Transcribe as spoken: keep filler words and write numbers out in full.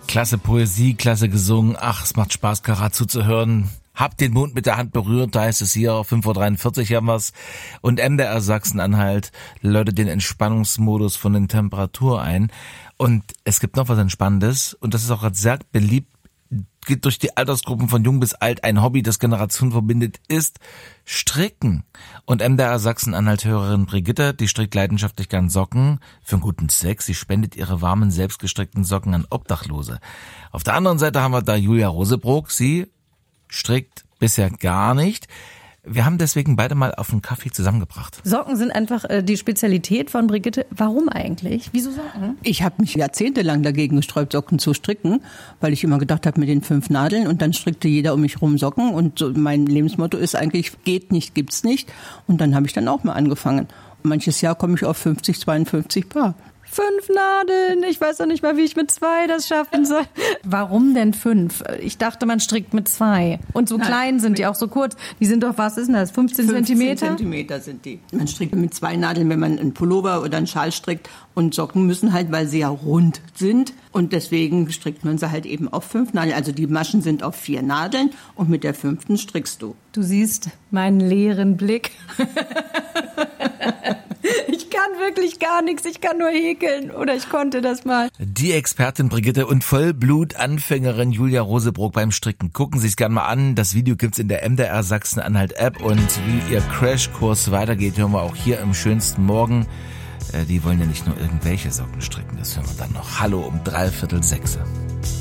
Klasse Poesie, klasse gesungen. Ach, es macht Spaß, Karat zuzuhören. Habt den Mond mit der Hand berührt, da heißt es hier, fünf Uhr dreiundvierzig haben wir's. Und M D R Sachsen-Anhalt läutet den Entspannungsmodus von den Temperatur ein. Und es gibt noch was Entspannendes. Und das ist auch sehr beliebt, geht durch die Altersgruppen von jung bis alt. Ein Hobby, das Generationen verbindet, ist Stricken. Und M D R Sachsen-Anhalt-Hörerin Brigitte, die strickt leidenschaftlich gern Socken für einen guten Zweck. Sie spendet ihre warmen, selbstgestrickten Socken an Obdachlose. Auf der anderen Seite haben wir da Julia Rosebrook. Sie strickt bisher gar nicht. Wir haben deswegen beide mal auf einen Kaffee zusammengebracht. Socken sind einfach äh, die Spezialität von Brigitte. Warum eigentlich? Wieso Socken? Ich habe mich jahrzehntelang dagegen gesträubt, Socken zu stricken, weil ich immer gedacht habe mit den fünf Nadeln und dann strickte jeder um mich rum Socken und so mein Lebensmotto ist eigentlich, geht nicht, gibt's nicht. Und dann habe ich dann auch mal angefangen. Und manches Jahr komme ich auf fünfzig, zweiundfünfzig Paar. Fünf Nadeln. Ich weiß doch nicht mal, wie ich mit zwei das schaffen soll. Warum denn fünf? Ich dachte, man strickt mit zwei. Und so Nein, klein sind die, auch so kurz. Die sind doch, was ist denn das? fünfzehn Zentimeter? fünfzehn Zentimeter sind die. Man strickt mit zwei Nadeln, wenn man einen Pullover oder einen Schal strickt. Und Socken müssen halt, weil sie ja rund sind. Und deswegen strickt man sie halt eben auf fünf Nadeln. Also die Maschen sind auf vier Nadeln. Und mit der fünften strickst du. Du siehst meinen leeren Blick. Ich kann wirklich gar nichts, ich kann nur häkeln oder ich konnte das mal. Die Expertin Brigitte und Vollblut-Anfängerin Julia Rosebrook beim Stricken. Gucken Sie es gerne mal an. Das Video gibt's in der M D R Sachsen-Anhalt-App und wie Ihr Crashkurs weitergeht, hören wir auch hier im schönsten Morgen. Äh, die wollen ja nicht nur irgendwelche Socken stricken, das hören wir dann noch. Hallo um dreiviertel sechs.